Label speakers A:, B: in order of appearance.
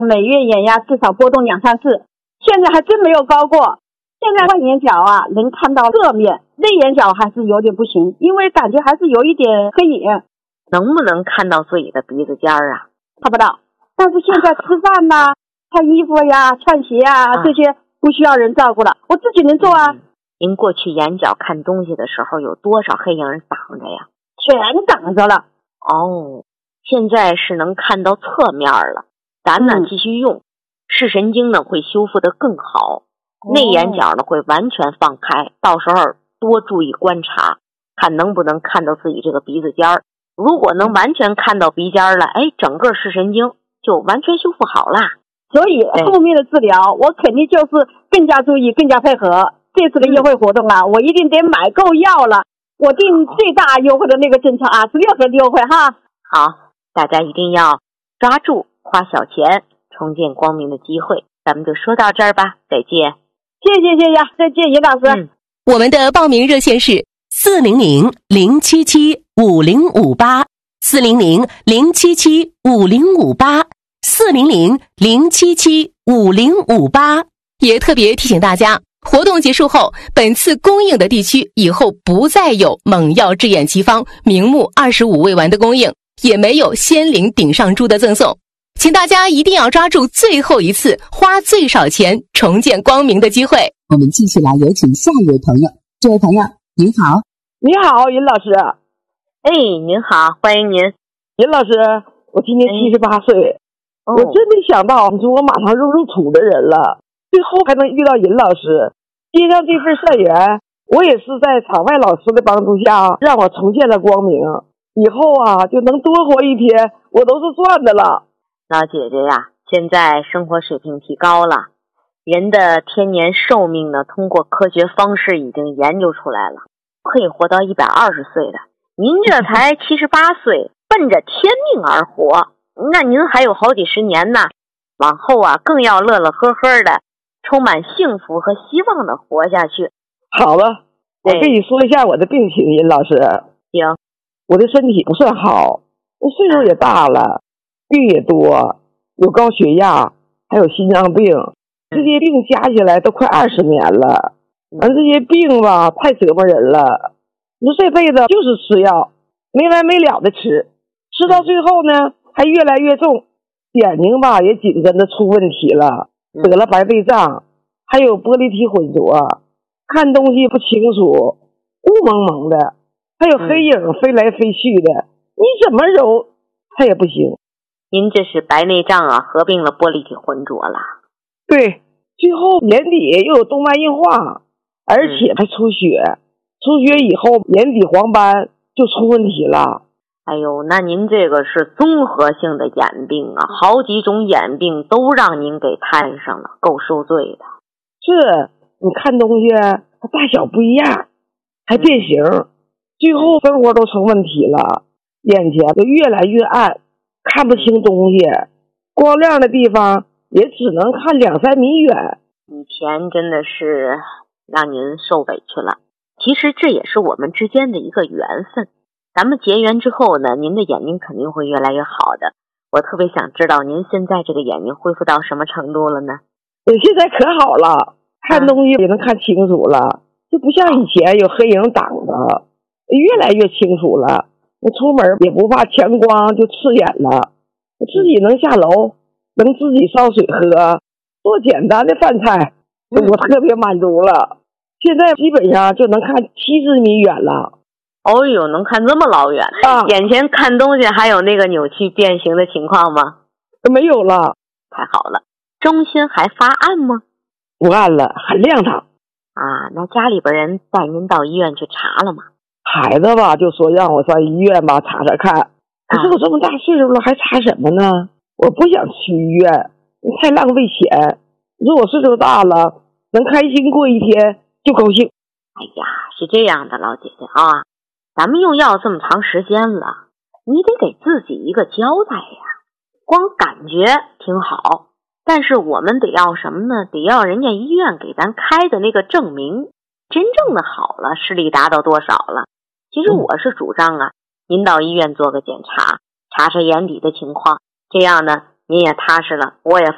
A: 每月眼压至少波动2-3次，现在还真没有高过。现在外眼角啊能看到侧面，内眼角还是有点不行，因为感觉还是有一点黑影。
B: 能不能看到自己的鼻子尖啊？
A: 看不到，但是现在吃饭呐、穿衣服呀、穿鞋啊，这些不需要人照顾了，我自己能做啊。
B: 您过去眼角看东西的时候有多少黑影挡着呀？
A: 全挡着了。
B: 哦，现在是能看到侧面了。咱呢继续用，视神经呢会修复得更好，内眼角呢会完全放开，到时候多注意观察，看能不能看到自己这个鼻子尖儿。如果能完全看到鼻尖了，整个视神经就完全修复好了。
A: 所以后面的治疗我肯定就是更加注意，更加配合。这次的优惠活动啊，我一定得买够药了，我定最大优惠的那个政策啊，16盒的优惠哈。
B: 好，大家一定要抓住花小钱重见光明的机会。咱们就说到这儿吧，再见。
A: 谢谢呀，再见，尹老师。
C: 我们的报名热线是400-077-5058 400-077-5058 400-077-5058。也特别提醒大家，活动结束后，本次供应的地区以后不再有猛药治眼奇方明目25味丸的供应，也没有仙灵顶上珠的赠送，请大家一定要抓住最后一次花最少钱重见光明的机会。
D: 我们继续来有请下一位朋友。这位朋友您好。
E: 你好，尹老师。
B: 您好，欢迎您。
E: 尹老师，我今年78岁，我真没想到你说我马上入土的人了，最后还能遇到尹老师，接上这份善缘。我也是在场外老师的帮助下让我重见了光明，以后啊就能多活一天，我都是赚的了。
B: 老姐姐呀，现在生活水平提高了，人的天年寿命呢，通过科学方式已经研究出来了，可以活到120岁的。您这才78岁，奔着天命而活，那您还有好几十年呢，往后啊更要乐乐呵呵的，充满幸福和希望的活下去。
E: 好了，我跟你说一下我的病情，尹老师。
B: 行。
E: 我的身体不算好，我岁数也大了，病也多，有高血压，还有心脏病，这些病加起来都快20年了。这些病吧太折磨人了，你说这辈子就是吃药，没完没了的吃到最后呢还越来越重，眼睛吧也紧跟着出问题了，得了白内障，还有玻璃体混浊，看东西不清楚，雾蒙蒙的，还有黑影飞来飞去的，你怎么揉它也不行。
B: 您这是白内障啊，合并了玻璃体混浊了。
E: 对，最后眼底又有动脉硬化，而且还出血，出血以后眼底黄斑就出问题了。
B: 哎呦，那您这个是综合性的眼病啊，好几种眼病都让您给摊上了，够受罪的。
E: 是，你看东西它大小不一样，还变形，最后生活都成问题了，眼前就越来越暗，看不清东西，光亮的地方也只能看2-3米远。
B: 以前真的是让您受委屈了，其实这也是我们之间的一个缘分。咱们结缘之后呢，您的眼睛肯定会越来越好的。我特别想知道您现在这个眼睛恢复到什么程度了呢？
E: 我现在可好了，看东西也能看清楚了，就不像以前有黑影挡着，越来越清楚了。我出门也不怕强光就刺眼了，我自己能下楼，能自己烧水喝，做简单的饭菜，我特别满足了。现在基本上就能看70米远了。
B: 哦呦，能看这么老远啊！眼前看东西还有那个扭曲变形的情况吗？
E: 没有了。
B: 太好了。中心还发暗吗？
E: 不暗了，很亮堂。
B: 啊，那家里边人带您到医院去查了吗？
E: 孩子吧就说让我上医院吧查查看，可是我这么大岁数了还查什么呢？我不想去医院，太浪费钱。你说我岁数大了，能开心过一天就高兴。
B: 哎呀，是这样的，老姐姐啊，咱们用药这么长时间了，你得给自己一个交代呀。光感觉挺好，但是我们得要什么呢？得要人家医院给咱开的那个证明，真正的好了，视力达到多少了。其实我是主张啊，您到医院做个检查，查查眼底的情况，这样呢您也踏实了，我也